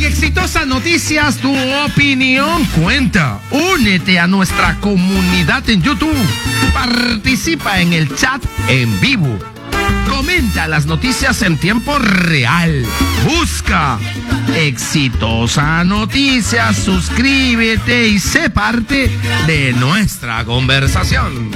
En Exitosa Noticias, tu opinión cuenta. Únete a nuestra comunidad en YouTube. Participa en el chat en vivo. Comenta las noticias en tiempo real. Busca Exitosa Noticias, suscríbete y sé parte de nuestra conversación.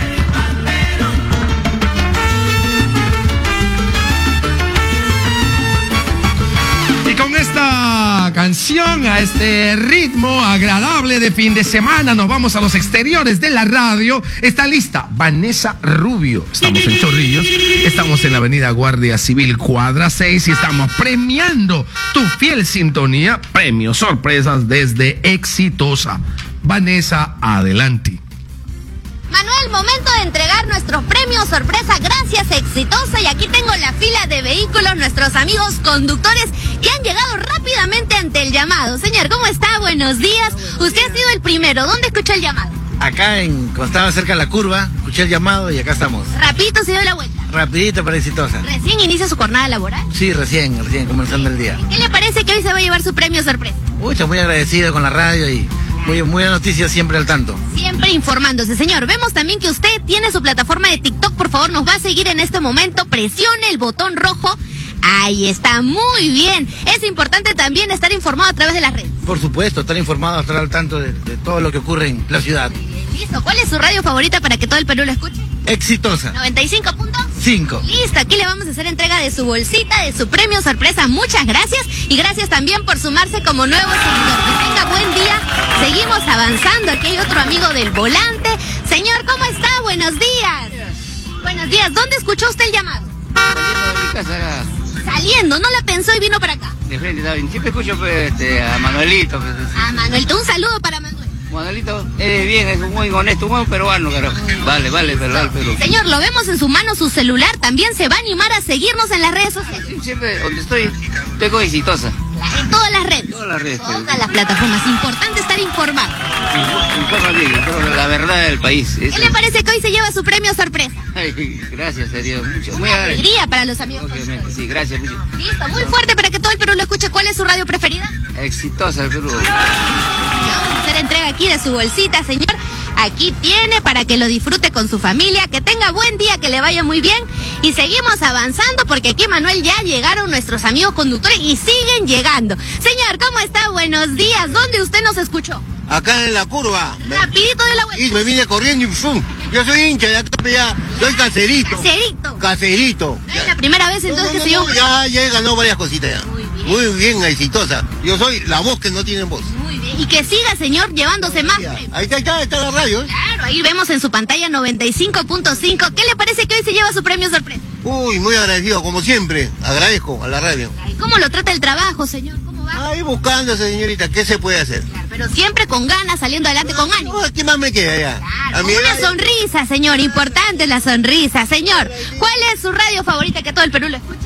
Y con esta canción, a este ritmo agradable de fin de semana, nos vamos a los exteriores de la radio. Está lista Vanessa Rubio. Estamos en Chorrillos, estamos en la avenida Guardia Civil, cuadra 6, y estamos premiando tu fiel sintonía. Premios sorpresas desde Exitosa. Vanessa, adelante. Manuel, momento de entregar nuestros premios sorpresa gracias a Exitosa, y aquí tengo la fila de vehículos, nuestros amigos conductores que han llegado rápidamente ante el llamado. Señor, ¿cómo está? Buenos días. Usted ha sido el primero. ¿Dónde escuchó el llamado? Acá, cuando estaba cerca de la curva, escuché el llamado y acá estamos. Rapidito se dio la vuelta. Rapidito para Exitosa. ¿Recién inicia su jornada laboral? Sí, recién comenzando el día. ¿Qué le parece que hoy se va a llevar su premio sorpresa? Mucho, muy agradecido con la radio y muy buena noticia, siempre al tanto. Siempre informándose, señor. Vemos también que usted tiene su plataforma de TikTok. Por favor, nos va a seguir en este momento. Presione el botón rojo. Ahí está, muy bien. Es importante también estar informado a través de las redes. Por supuesto, estar informado, estar al tanto de todo lo que ocurre en la ciudad. Listo. ¿Cuál es su radio favorita para que todo el Perú lo escuche? Exitosa. 95.5. Listo, aquí le vamos a hacer entrega de su bolsita, de su premio sorpresa. Muchas gracias, y gracias también por sumarse como nuevo seguidor. Que tenga buen día. Seguimos avanzando. Aquí hay otro amigo del volante. Señor, ¿cómo está? Buenos días. Buenos días. ¿Dónde escuchó usted el llamado? Saliendo de mi casa. Saliendo, no la pensó y vino para acá. De frente, está bien. Siempre escucho a Manuelito. A Manuel, un saludo para Manuel. Manuelito, eres bien, es muy honesto, un buen peruano, carajo. Vale, Perú. Señor, lo vemos en su mano, su celular. También se va a animar a seguirnos en las redes sociales. Sí, siempre donde estoy con Exitosa. En todas las redes. Todas las plataformas. Importante estar informado. Informa bien, la verdad del país. ¿Qué le parece que hoy se lleva su premio sorpresa? Ay, gracias a Dios. Muy alegría para los amigos. Obviamente, sí, gracias mucho. Listo, muy fuerte para que todo el Perú lo escuche. ¿Cuál es su radio preferida? Exitosa, el Perú. Vamos a hacer entrega aquí de su bolsita, señor. Aquí tiene para que lo disfrute con su familia. Que tenga buen día, que le vaya muy bien. Y seguimos avanzando porque aquí, Manuel, ya llegaron nuestros amigos conductores y siguen llegando. Señor, ¿cómo está? Buenos días. ¿Dónde usted nos escuchó? Acá en la curva. Rapidito de la vuelta. Y me vine corriendo y ¡fum! Yo soy hincha de acá, ya. Soy caserito. Caserito. Es la primera vez entonces que se yo. Ya he ganado varias cositas ya. Muy bien, Exitosa. Yo soy la voz que no tiene voz. Muy bien. Y que siga, señor, llevándose más. Ahí está la radio. Claro, ahí vemos en su pantalla 95.5. ¿Qué le parece que hoy se lleva su premio sorpresa? Uy, muy agradecido, como siempre. Agradezco a la radio. ¿Cómo lo trata el trabajo, señor? ¿Cómo va? Ahí buscándose, señorita, ¿qué se puede hacer? Claro, pero siempre con ganas, saliendo adelante con ánimo. No, ¿qué más me queda ya? Claro, una sonrisa, señor. Importante la sonrisa. Señor, ¿cuál es su radio favorita que todo el Perú lo escuche?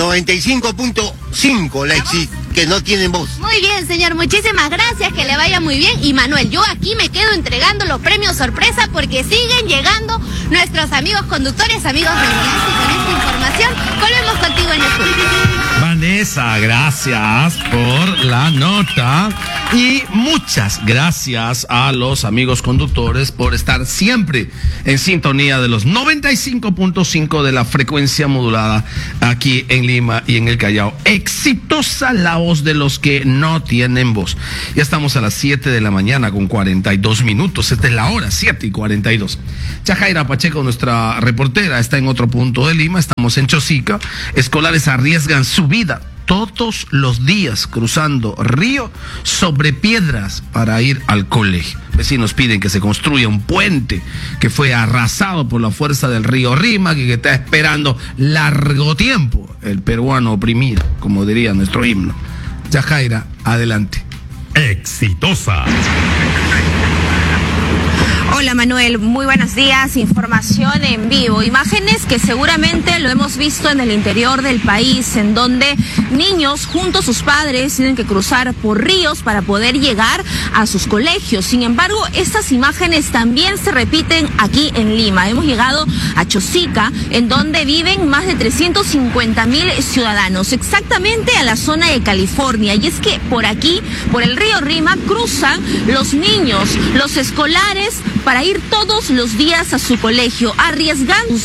95.5, la que no tienen voz. Muy bien, señor, muchísimas gracias, que le vaya muy bien. Y Manuel, yo aquí me quedo entregando los premios sorpresa porque siguen llegando nuestros amigos conductores, amigos de Volante. Y con esta información volvemos contigo en el estudio. Vanessa, gracias por la nota. Y muchas gracias a los amigos conductores por estar siempre en sintonía de los 95.5 de la frecuencia modulada aquí en Lima y en el Callao. Exitosa la voz de los que no tienen voz. Ya estamos a las 7 de la mañana con 42 minutos. Esta es la hora, 7:42. Yajaira Pacheco, nuestra reportera, está en otro punto de Lima. Estamos en Chosica. Escolares arriesgan su vida todos los días cruzando río sobre piedras para ir al colegio. Vecinos piden que se construya un puente que fue arrasado por la fuerza del río Rímac y que está esperando largo tiempo el peruano oprimido, como diría nuestro himno. Yajaira, adelante. Exitosa. Hola Manuel, muy buenos días, información en vivo, imágenes que seguramente lo hemos visto en el interior del país, en donde niños junto a sus padres tienen que cruzar por ríos para poder llegar a sus colegios. Sin embargo, estas imágenes también se repiten aquí en Lima. Hemos llegado a Chosica, en donde viven más de 350,000 ciudadanos, exactamente a la zona de California. Y es que por aquí, por el río Rímac, cruzan los niños, los escolares, para ir todos los días a su colegio, arriesgando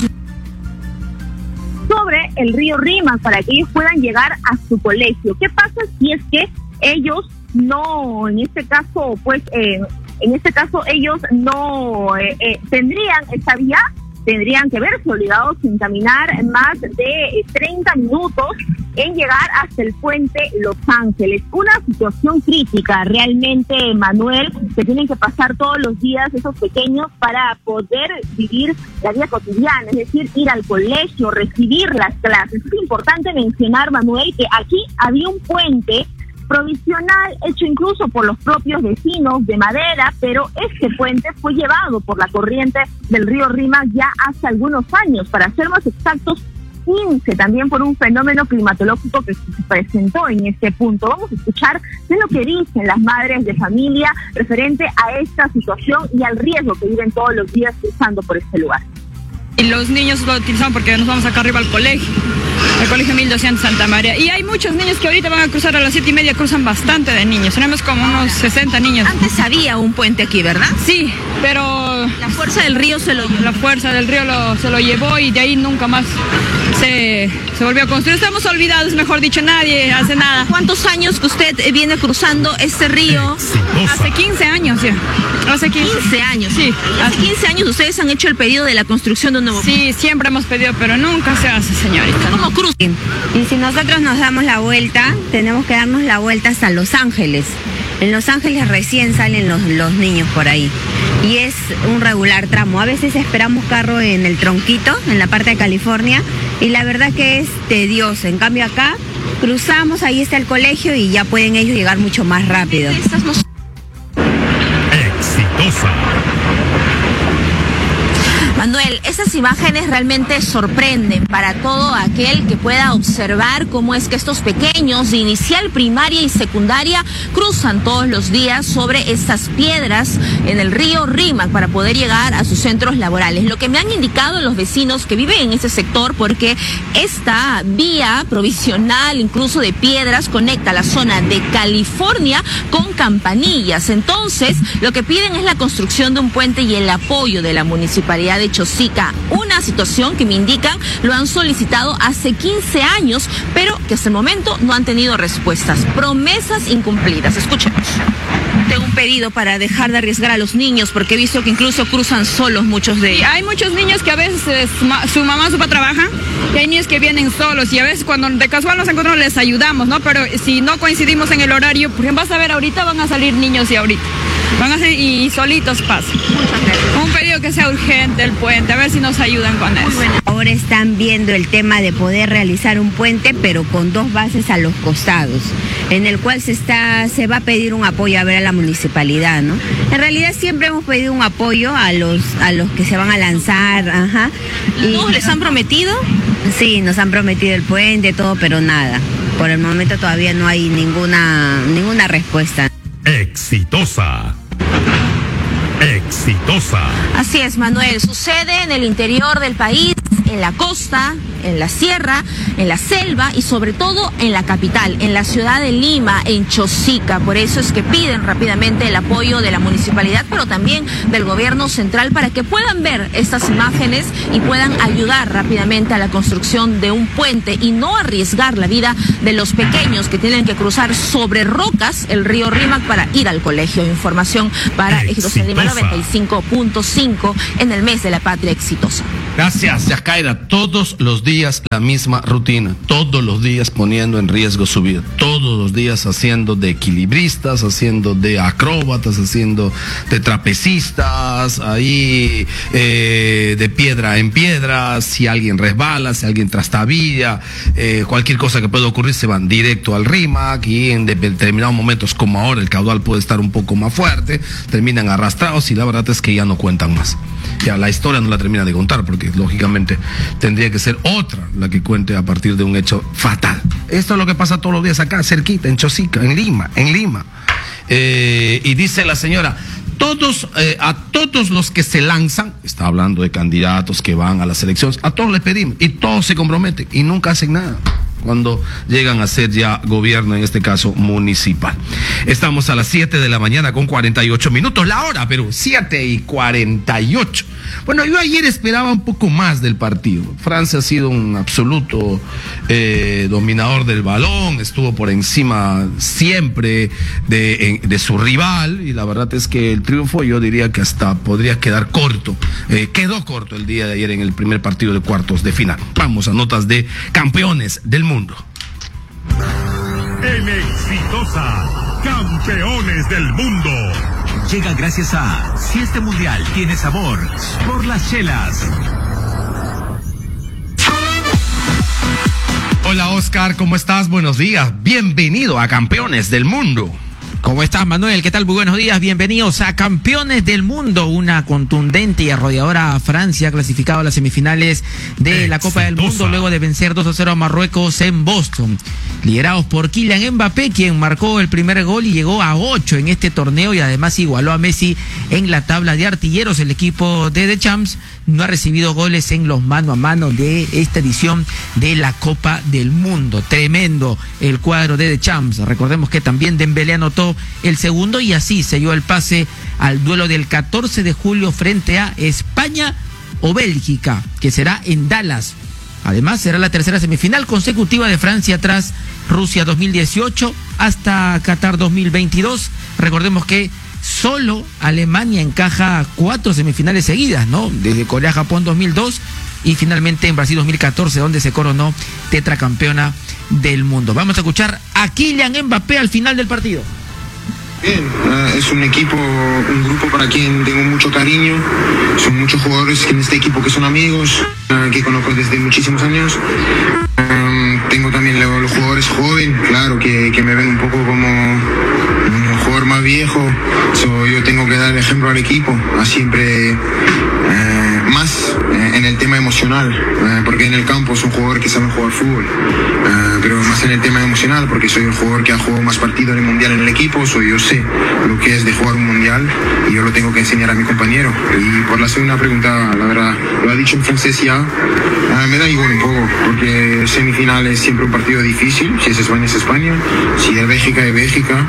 sobre el río Rímac para que ellos puedan llegar a su colegio. ¿Qué pasa si es que ellos no, en este caso, ellos no tendrían esa vía? Tendrían que verse obligados en caminar más de 30 minutos en llegar hasta el puente Los Ángeles. Una situación crítica realmente, Manuel, que tienen que pasar todos los días esos pequeños para poder vivir la vida cotidiana, es decir, ir al colegio, recibir las clases. Es importante mencionar, Manuel, que aquí había un puente provisional hecho incluso por los propios vecinos de madera, pero este puente fue llevado por la corriente del río Rímac ya hace algunos años, para ser más exactos, 15, también por un fenómeno climatológico que se presentó en este punto. Vamos a escuchar qué es lo que dicen las madres de familia referente a esta situación y al riesgo que viven todos los días cruzando por este lugar. Y los niños lo utilizan porque nos vamos acá arriba al colegio, el colegio 1200 Santa María. Y hay muchos niños que ahorita van a cruzar a las 7:30, cruzan bastante de niños. Tenemos como unos 60 niños. Antes había un puente aquí, ¿verdad? Sí, pero la fuerza del río se lo llevó. La fuerza del río se lo llevó y de ahí nunca más se volvió a construir. Estamos olvidados, mejor dicho, nadie hace nada. ¿Cuántos años que usted viene cruzando este río? Hace 15 años ya. Hace 15 años. Sí. Hace 15 años ustedes han hecho el pedido de la construcción de un nuevo puente. Sí, siempre hemos pedido, pero nunca se hace, señorita. ¿Cómo cruzan? Y si nosotros nos damos la vuelta, tenemos que darnos la vuelta hasta Los Ángeles. En Los Ángeles recién salen los niños por ahí. Y es un regular tramo. A veces esperamos carro en el tronquito, en la parte de California, y la verdad que es tedioso. En cambio acá, cruzamos, ahí está el colegio y ya pueden ellos llegar mucho más rápido. Exitosa. Manuel, esas imágenes realmente sorprenden para todo aquel que pueda observar cómo es que estos pequeños de inicial, primaria y secundaria cruzan todos los días sobre estas piedras en el río Rímac para poder llegar a sus centros laborales. Lo que me han indicado los vecinos que viven en ese sector, porque esta vía provisional, incluso de piedras, conecta la zona de California con Campanillas. Entonces, lo que piden es la construcción de un puente y el apoyo de la municipalidad de Chosica, una situación que me indican lo han solicitado hace 15 años, pero que hasta el momento no han tenido respuestas. Promesas incumplidas. Escuchemos. Tengo un pedido para dejar de arriesgar a los niños, porque he visto que incluso cruzan solos muchos de ellos. Y hay muchos niños que a veces su mamá o su papá trabajan, y hay niños que vienen solos, y a veces cuando de casual nos encontramos les ayudamos, ¿no? Pero si no coincidimos en el horario, por ejemplo, vas a ver, ahorita van a salir niños y ahorita van a salir y solitos pasan. Un pedido que sea urgente el puente, a ver si nos ayudan con eso. Ahora están viendo el tema de poder realizar un puente, pero con 2 bases a los costados, en el cual se va a pedir un apoyo a ver a la municipalidad, ¿no? En realidad siempre hemos pedido un apoyo a los que se van a lanzar, ajá. ¿No les han prometido? Sí, nos han prometido el puente, todo, pero nada. Por el momento todavía no hay ninguna respuesta. Exitosa. Así es, Manuel. Sucede en el interior del país, en la costa, en la sierra, en la selva y sobre todo en la capital, en la ciudad de Lima, en Chosica. Por eso es que piden rápidamente el apoyo de la municipalidad, pero también del gobierno central, para que puedan ver estas imágenes y puedan ayudar rápidamente a la construcción de un puente y no arriesgar la vida de los pequeños que tienen que cruzar sobre rocas el río Rímac para ir al colegio. Información para Exitosa Lima 95.5 en el mes de la patria exitosa. Gracias, Yajaira. Todos los días la misma rutina, todos los días poniendo en riesgo su vida, todos los días haciendo de equilibristas, haciendo de acróbatas, haciendo de trapecistas, ahí de piedra en piedra. Si alguien resbala, si alguien trastabilla, cualquier cosa que pueda ocurrir, se van directo al RIMAC y en determinados momentos, como ahora, el caudal puede estar un poco más fuerte, terminan arrastrados y la verdad es que ya no cuentan más. Ya la historia no la termina de contar porque lógicamente tendría que ser otra la que cuente a partir de un hecho fatal. Esto es lo que pasa todos los días acá, cerquita, en Chosica, en Lima. Y dice la señora, a todos los que se lanzan, está hablando de candidatos que van a las elecciones, a todos les pedimos y todos se comprometen y nunca hacen nada cuando llegan a ser ya gobierno, en este caso municipal. Estamos a las 7 de la mañana con 48 minutos, la hora, pero 7:48. Bueno, yo ayer esperaba un poco más del partido. Francia ha sido un absoluto dominador del balón, estuvo por encima siempre de su rival, y la verdad es que el triunfo, yo diría que hasta podría quedar corto. Quedó corto el día de ayer en el primer partido de cuartos de final. Vamos a notas de campeones del mundo. En Exitosa, campeones del mundo. Llega gracias a Si este mundial tiene sabor, por las chelas. Hola Oscar, ¿cómo estás? Buenos días. Bienvenido a Campeones del Mundo. ¿Cómo estás, Manuel? ¿Qué tal? Muy buenos días. Bienvenidos a Campeones del Mundo. Una contundente y arrolladora Francia clasificado a las semifinales de la Copa del Mundo luego de vencer 2-0 a Marruecos en Boston. Liderados por Kylian Mbappé, quien marcó el primer gol y llegó a 8 en este torneo y además igualó a Messi en la tabla de artilleros. El equipo de Deschamps no ha recibido goles en los mano a mano de esta edición de la Copa del Mundo. Tremendo el cuadro de Deschamps. Recordemos que también Dembélé anotó el segundo y así selló el pase al duelo del 14 de julio frente a España o Bélgica, que será en Dallas. Además, será la tercera semifinal consecutiva de Francia tras Rusia 2018 hasta Qatar 2022. Recordemos que solo Alemania encaja 4 semifinales seguidas, ¿no? Desde Corea-Japón 2002 y finalmente en Brasil 2014, donde se coronó tetracampeona del mundo. Vamos a escuchar a Kylian Mbappé al final del partido. Bien, es un equipo, un grupo para quien tengo mucho cariño. Son muchos jugadores en este equipo que son amigos, que conozco desde muchísimos años. Tengo también los jugadores jóvenes, claro, que me ven un poco como un jugador más viejo. Yo tengo que dar ejemplo al equipo, a siempre más en el tema emocional, porque en el campo es un jugador que sabe jugar fútbol, pero más en el tema emocional, porque soy el jugador que ha jugado más partidos en el mundial en el equipo. Yo sé lo que es de jugar un mundial y yo lo tengo que enseñar a mi compañero. Y por la segunda pregunta, la verdad, lo ha dicho en francés ya, me da igual un poco, porque semifinal es siempre un partido difícil. Si es España, es España. Si es Bélgica, es Bélgica.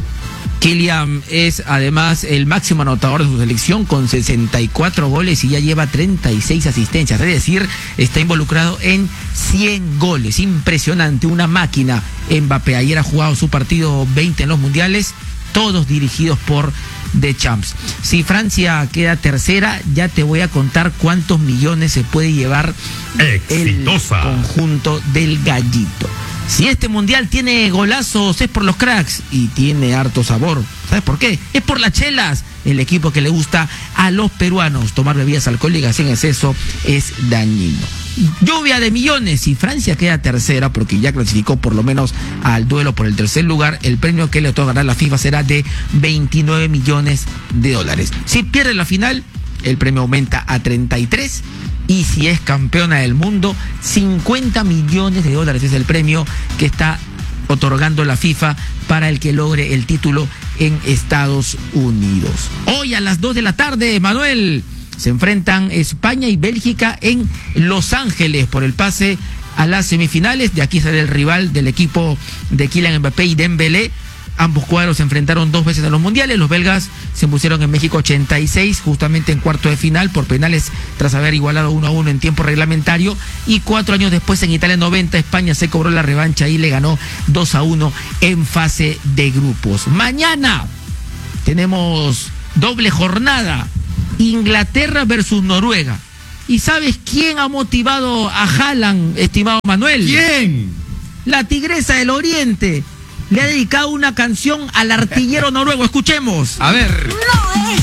Kylian es además el máximo anotador de su selección con 64 goles y ya lleva 36 asistencias, es decir, está involucrado en 100 goles. Impresionante, una máquina. Mbappé ayer ha jugado su partido 20 en los mundiales, todos dirigidos por Deschamps. Si Francia queda tercera, ya te voy a contar cuántos millones se puede llevar Exitosa. El conjunto del Gallito. Si este mundial tiene golazos es por los cracks y tiene harto sabor. ¿Sabes por qué? Es por las chelas, el equipo que le gusta a los peruanos. Tomar bebidas alcohólicas en exceso es dañino. Lluvia de millones. Si Francia queda tercera, porque ya clasificó por lo menos al duelo por el tercer lugar, el premio que le otorgará la FIFA será de 29 millones de dólares. Si pierde la final, el premio aumenta a 33. Y si es campeona del mundo, 50 millones de dólares es el premio que está otorgando la FIFA para el que logre el título en Estados Unidos. Hoy a las 2 de la tarde, Manuel, se enfrentan España y Bélgica en Los Ángeles por el pase a las semifinales. De aquí sale el rival del equipo de Kylian Mbappé y Dembélé. Ambos cuadros se enfrentaron 2 veces en los mundiales. Los belgas se impusieron en México 86, justamente en cuarto de final, por penales tras haber igualado 1-1 en tiempo reglamentario. Y 4 años después, en Italia 90, España se cobró la revancha y le ganó 2-1 en fase de grupos. Mañana tenemos doble jornada: Inglaterra versus Noruega. ¿Y sabes quién ha motivado a Haaland, estimado Manuel? ¿Quién? La Tigresa del Oriente. Le ha dedicado una canción al artillero noruego. Escuchemos. A ver. No es